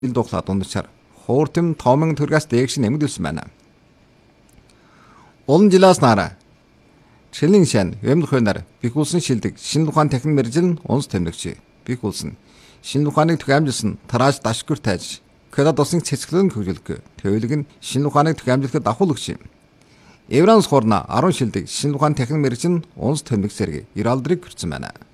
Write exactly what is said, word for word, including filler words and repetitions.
ил дуглаад ундрчаар хууртим томон төргас дээгш нэмэгд үлсэн байна. Олон жилаас нараа Чилэн шан эмнэх хойнаар бихүүлсэн шилдэг шинэ ухаан техник мэржил унс тэмдэгч бихүүлсэн шинэ ухааныг түгээмжилсэн тарааж дашгүр тайж кодад усын цэцгэлэн хөгжүүлэх төвлөг нь шинэ ухааныг түгээмжлэхэд давхул өгч юм. Евранс хорна арван шилдэг шинэ ухаан техник мэржил унс тэмдэг зэрэг иралдрыг хүрсэн байна.